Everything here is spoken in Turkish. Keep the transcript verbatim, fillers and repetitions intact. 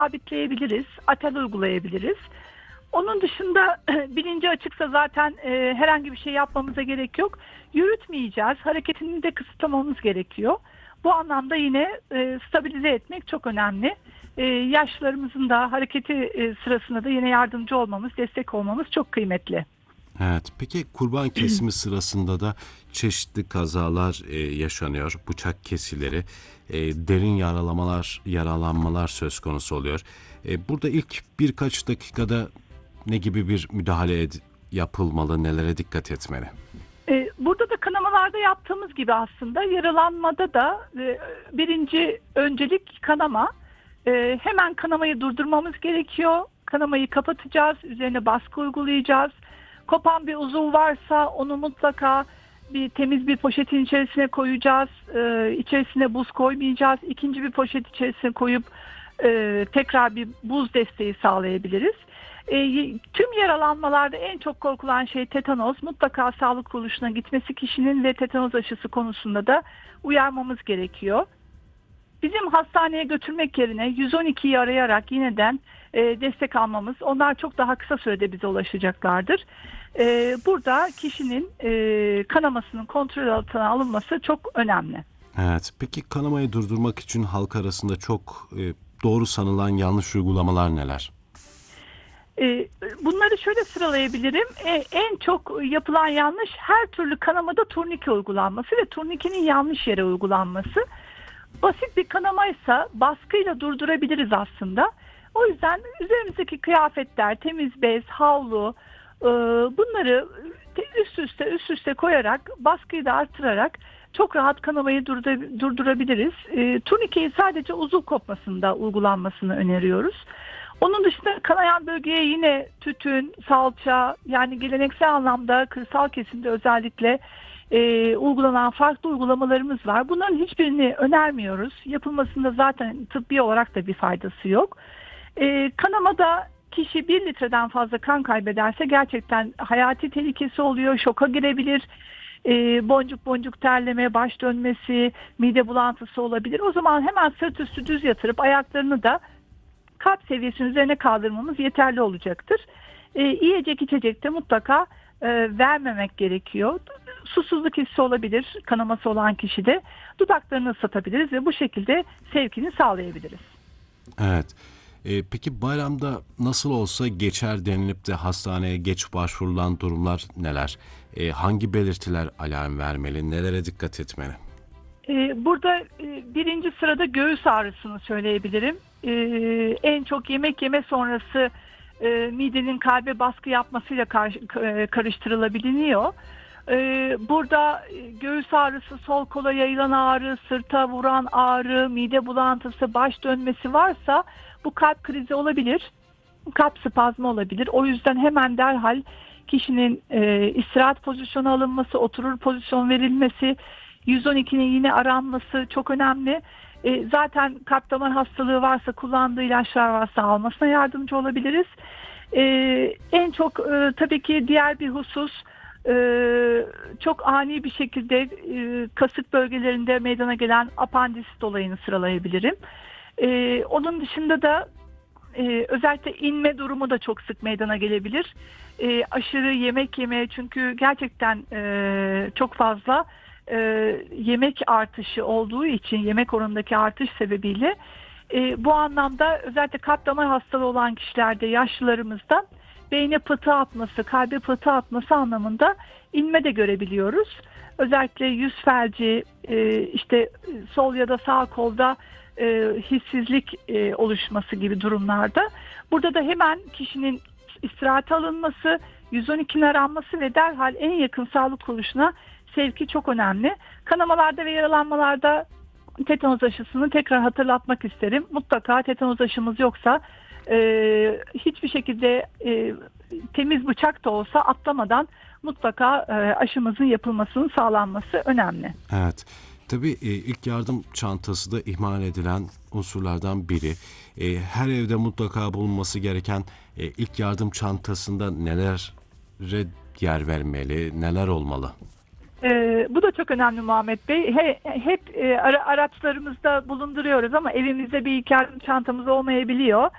sabitleyebiliriz, atel uygulayabiliriz. Onun dışında bilinci açıksa zaten e, herhangi bir şey yapmamıza gerek yok. Yürütmeyeceğiz, hareketini de kısıtlamamız gerekiyor. Bu anlamda yine e, stabilize etmek çok önemli. E, yaşlılarımızın da hareketi e, sırasında da yine yardımcı olmamız, destek olmamız çok kıymetli. Evet. Peki kurban kesimi sırasında da çeşitli kazalar e, yaşanıyor. Bıçak kesileri, e, derin yaralamalar, yaralanmalar söz konusu oluyor. E, burada ilk birkaç dakikada ne gibi bir müdahale ed- yapılmalı, nelere dikkat etmeli? E, burada da kanamalarda yaptığımız gibi aslında yaralanmada da e, birinci öncelik kanama. E, hemen kanamayı durdurmamız gerekiyor. Kanamayı kapatacağız, üzerine baskı uygulayacağız. Kopan bir uzuv varsa onu mutlaka bir temiz bir poşetin içerisine koyacağız. E, içerisine buz koymayacağız. İkinci bir poşet içerisine koyup e, tekrar bir buz desteği sağlayabiliriz. E, tüm yaralanmalarda en çok korkulan şey tetanoz. Mutlaka sağlık kuruluşuna gitmesi kişinin ve tetanoz aşısı konusunda da uyarmamız gerekiyor. Bizim hastaneye götürmek yerine yüz on ikiyi arayarak yineden e, destek almamız, onlar çok daha kısa sürede bize ulaşacaklardır. E, burada kişinin e, kanamasının kontrol altına alınması çok önemli. Evet. Peki kanamayı durdurmak için halk arasında çok e, doğru sanılan yanlış uygulamalar neler? E, bunları şöyle sıralayabilirim. E, en çok yapılan yanlış her türlü kanamada turnike uygulanması ve turnikenin yanlış yere uygulanması. Basit bir kanamaysa baskıyla durdurabiliriz aslında. O yüzden üzerimizdeki kıyafetler, temiz bez, havlu, e, bunları üst üste üst üste koyarak, baskıyı da artırarak çok rahat kanamayı durdur- durdurabiliriz. E, turnikeyi sadece uzuv kopmasında uygulanmasını öneriyoruz. Onun dışında kanayan bölgeye yine tütün, salça, yani geleneksel anlamda kırsal kesimde özellikle e, uygulanan farklı uygulamalarımız var. Bunların hiçbirini önermiyoruz. Yapılmasında zaten tıbbi olarak da bir faydası yok. E, kanamada kişi bir litreden fazla kan kaybederse gerçekten hayati tehlikesi oluyor, şoka girebilir. E, boncuk boncuk terleme, baş dönmesi, mide bulantısı olabilir. O zaman hemen sırt üstü düz yatırıp ayaklarını da kalp seviyesinin üzerine kaldırmamız yeterli olacaktır. E, yiyecek içecekte mutlaka e, vermemek gerekiyor. Susuzluk hissi olabilir kanaması olan kişide. Dudaklarını ıslatabiliriz ve bu şekilde sevkini sağlayabiliriz. Evet. E, peki bayramda nasıl olsa geçer denilip de hastaneye geç başvurulan durumlar neler? E, hangi belirtiler alarm vermeli? Nelere dikkat etmeli? Ee, Burada e, birinci sırada göğüs ağrısını söyleyebilirim. Ee, En çok yemek yeme sonrası e, midenin kalbe baskı yapmasıyla kar- e, karıştırılabiliyor. Ee, Burada e, göğüs ağrısı, sol kola yayılan ağrı, sırta vuran ağrı, mide bulantısı, baş dönmesi varsa bu kalp krizi olabilir, kalp spazmı olabilir. O yüzden hemen derhal kişinin e, istirahat pozisyonu alınması, oturur pozisyon verilmesi, yüz on ikinin yine aranması çok önemli. E, zaten kalp damar hastalığı varsa, kullandığı ilaçlar varsa almasına yardımcı olabiliriz. E, en çok e, tabii ki diğer bir husus, e, çok ani bir şekilde e, kasık bölgelerinde meydana gelen apandisit olayını sıralayabilirim. E, onun dışında da Ee, özellikle inme durumu da çok sık meydana gelebilir. Ee, aşırı yemek yeme, çünkü gerçekten e, çok fazla e, yemek artışı olduğu için, yemek oranındaki artış sebebiyle e, bu anlamda özellikle kalp damar hastalığı olan kişilerde, yaşlılarımızda beyne pıhtı atması, kalbe pıhtı atması anlamında inme de görebiliyoruz. Özellikle yüz felci, e, işte sol ya da sağ kolda e, hissizlik e, oluşması gibi durumlarda. Burada da hemen kişinin istirahate alınması, yüz on ikinin aranması ve derhal en yakın sağlık kuruluşuna sevki çok önemli. Kanamalarda ve yaralanmalarda tetanoz aşısını tekrar hatırlatmak isterim. Mutlaka tetanoz aşımız yoksa e, hiçbir şekilde e, temiz bıçak da olsa atlamadan mutlaka e, aşımızın yapılmasının sağlanması önemli. Evet. Tabii e, ilk yardım çantası da ihmal edilen unsurlardan biri. E, her evde mutlaka bulunması gereken e, ilk yardım çantasında nelere yer vermeli, neler olmalı? Ee, bu da çok önemli Muhammed Bey. He, hep e, ara, araçlarımızda bulunduruyoruz ama evimizde bir ilk yardım çantamız olmayabiliyor.